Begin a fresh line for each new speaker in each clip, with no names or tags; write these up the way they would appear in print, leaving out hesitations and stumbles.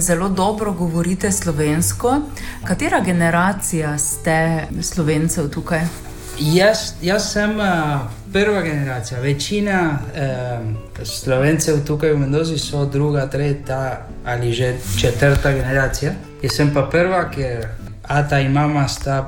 zelo dobro govorite slovensko. Katera generacija ste Slovencev tukaj?
Jaz sem prva generacija. Večina Slovencev tukaj v Mendozi so druga, tretja ali že četrta generacija. Jaz sem pa prva, ker ata in mama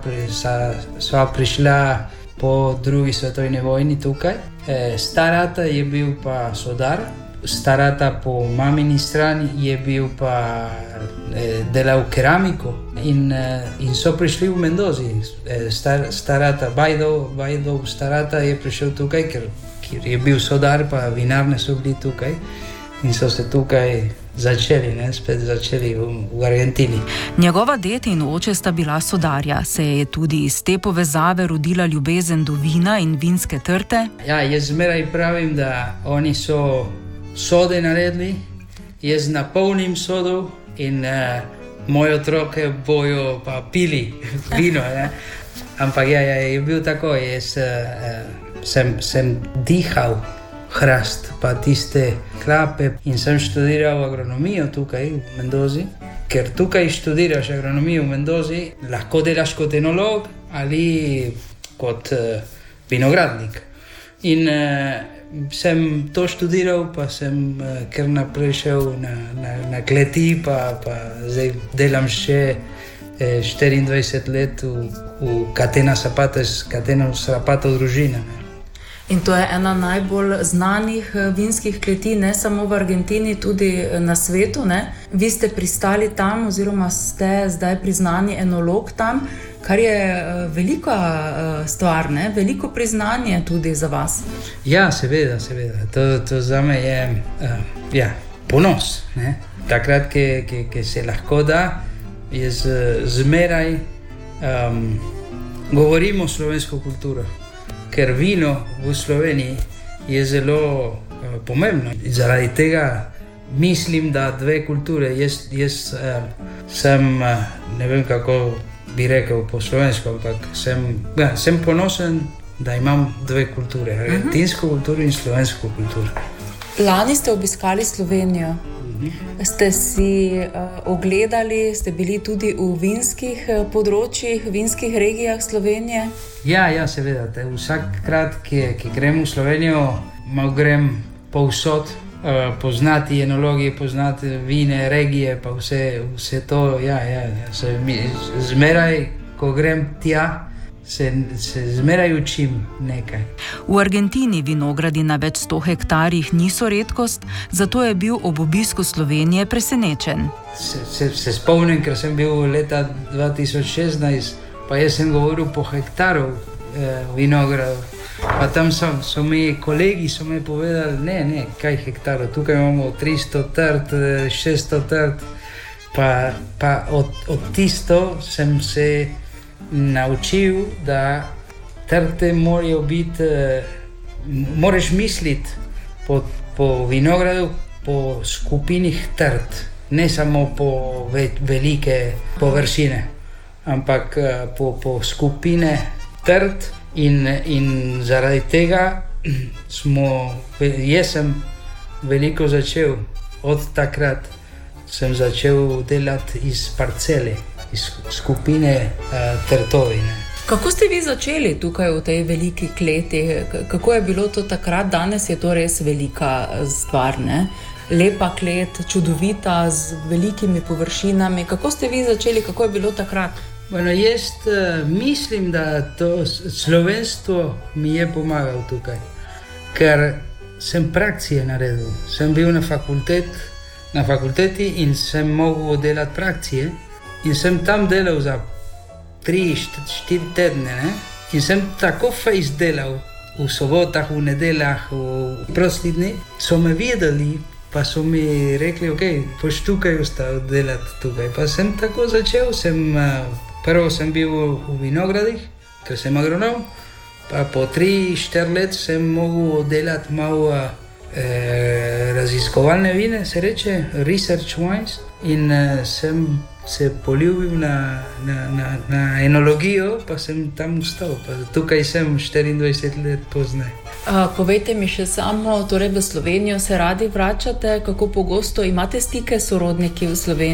sva prišla po drugi svetovni vojni tukaj. Starata je bil pa sodar, starata po mamini strani je bil pa delal keramiko in so prišli v Mendozi. Starata, Bajdo starata je prišel tukaj, ker je bil sodar, pa vinarne so bili tukaj in so se tukaj spet začeli v Argentini.
Njegova ded in oče sta bila sodarja, se je tudi iz te povezave rodila ljubezen do vina in vinske trte.
Ja, jaz zmeraj pravim, da oni so sode naredili, jaz napolnim sodov in moje otroke bojo pa pili vino. Ampak je bil tako, jaz sem dihal hrast, pa tiste klape in sem študiral agronomijo tukaj v Mendozi, ker tukaj študiraš agronomijo v Mendozi, lahko delaš kot enolog ali kot vinogradnik. In sem to študiral, pa sem kar naprej šel na kleti, pa zdaj delam še 24 let v Catena Zapata družina.
In to je ena najbolj znanih vinskih kleti, ne samo v Argentini, tudi na svetu, ne? Vi ste pristali tam oziroma ste zdaj priznani enolog tam, kar je velika stvar, ne? Veliko priznanje tudi za vas.
Ja, seveda. To zame je ponos, ne? Takrat, ki se lahko da, jaz zmeraj govorimo slovensko kulturo. Ker vino v Sloveniji je zelo pomembno. Zaradi tega mislim, da dve kulture. Jaz sem, ne vem kako bi rekel po slovensko, ampak sem ponosen, da imam dve kulture. Argentinsko kulturo in slovensko kulturo.
Lani ste obiskali Slovenijo. Ste si ogledali, ste bili tudi v vinskih področjih, vinskih regijah Slovenije?
Ja, seveda. Vsakrat, ki grem v Slovenijo, grem povsod poznati enologije, poznati vine, regije, pa vse to. Zmeraj, ko grem tja, se zmeraj učim nekaj.
V Argentini vinogradi na več 100 hektarjih niso redkost, zato je bil ob obisku Slovenije presenečen.
Se spomnim, ker sem bil leta 2016, pa jaz sem govoril po hektaru vinogradov. Pa tam so mi kolegi povedali, ne, kaj hektarov, tukaj imamo 300 trt, 600 trt, pa od tisto sem se naučil, da trte morajo biti, moraš misliti po vinogradu, po skupinih trt, ne samo po velike površine, ampak po skupine trt in zaradi tega jaz sem veliko začel, od takrat sem začel delati iz parcele, iz skupine trtovine.
Kako ste vi začeli tukaj v tej veliki kleti? Kako je bilo to takrat? Danes je to res velika stvar, ne? Lepa klet, čudovita, z velikimi površinami. Kako ste vi začeli? Kako je bilo takrat?
Jaz mislim, da to slovenstvo mi je pomagal tukaj, ker sem prakcije naredil. Sem bil na fakulteti in sem mogel delati prakcije. In sem tam delal za 3-4 tedne, ne? In sem tako fejs delal v sobotah, v nedeljah, v prosti dni. So me videli, pa so mi rekli, boš tukaj ostal delati tukaj. Pa sem tako začel, prvo sem bil v vinogradih, ker sem agronom, pa po 3-4 let sem mogel delati malo raziskovalne vine, se reče, research wines, in sem se poljubil na enologijo, pa sem tam ostal. Tukaj sem 24 let pozneje.
Povejte mi še samo, torej v Slovenijo se radi vračate, kako pogosto imate stike s sorodniki v Sloveniji?